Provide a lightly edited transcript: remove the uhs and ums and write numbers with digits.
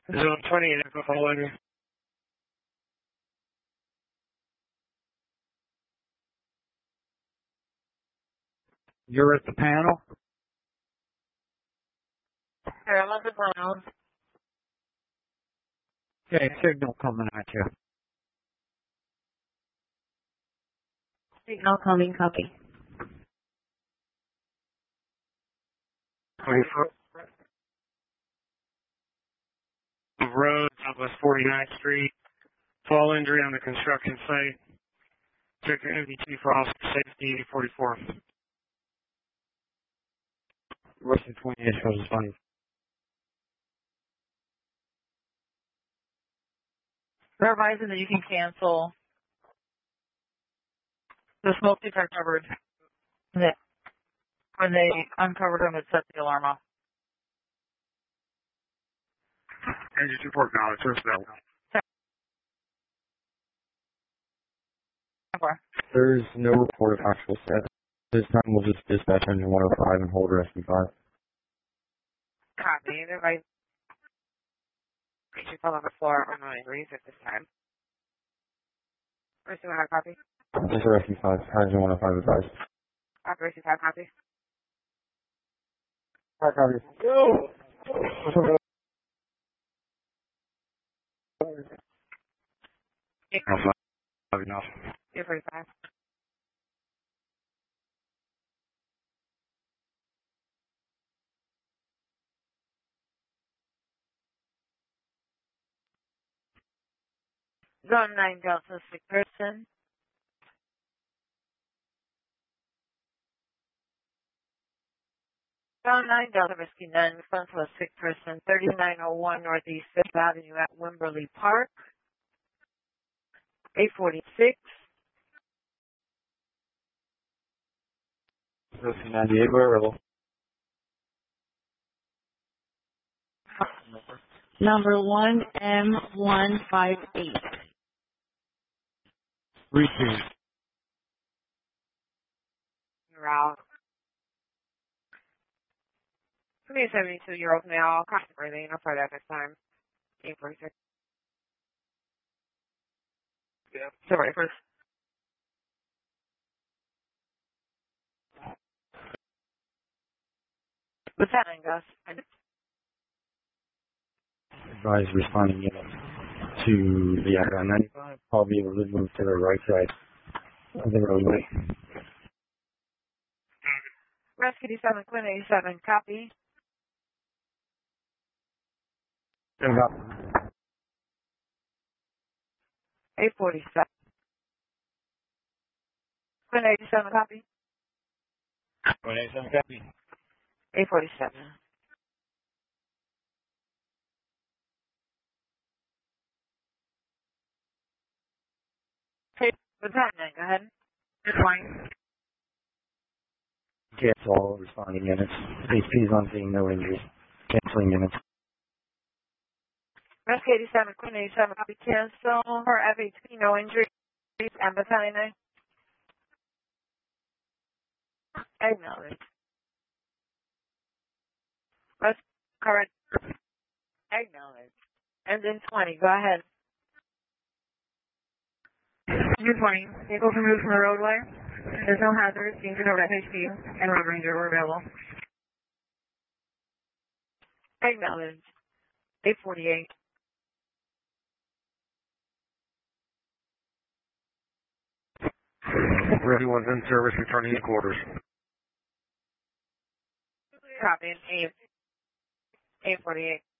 Zone 20 and Echo Following. You're at the panel? Here, I'm at the panel. Okay, signal coming at you. Signal coming, copy. 24. Road, Southwest 49th Street. Fall injury on the construction site. Check your MVT for officer safety, 44. Russian 28 shows funny. They're advising that you can cancel. The smoke detector covered. When they uncovered them, it set the alarm off. Engine 24 acknowledged. Where's that one? There's no report of actual set. This time we'll just dispatch engine 105 and hold rescue 5. Copy. They're right. You should fall on the floor or no injuries at this time. Rescue 1 copy. This is rescue 5. Engine 105 advised. Rescue 5 copy. Copy. Go! Enough. You're 45. Zone 9 Delta, sick person. Zone 9 Delta, Rescue 9, response to a sick person, 3901 Northeast 5th Avenue at Wimberley Park. 846. Rescue 98, we're available. Number 1M158. Repeat. You're out. 72-year-old male, constant breathing, no further at this time. 846. Yeah. Sorry, first. What's happening, Gus? Advise responding units to the Akron 95. I'll be able to move to the right side of the roadway. Rescue 87, Quinn 87, copy. Stand up. 847. Quinn 87, copy. 27 copy. 847. Hey, what's happening? Go ahead. Good morning. Cancel all responding units. AP's on scene, no injuries. Canceling units. Rescue 87, Quinn 87, copy. Cancel for FHP, no injuries. And battalion 9. Acknowledge. Let's correct. Acknowledge. And then 20, go ahead. Good morning. Vehicles removed from the roadway. There's no hazards. Being turned over to FHP and Road Ranger were available. Acknowledge. 848. Everyone's in service, returning to quarters. Copy. 848.